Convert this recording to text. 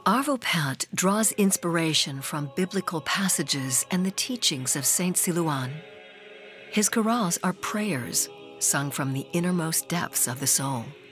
Arvo Pärt draws inspiration from biblical passages and the teachings of Saint Silouan. His chorales are prayers sung from the innermost depths of the soul.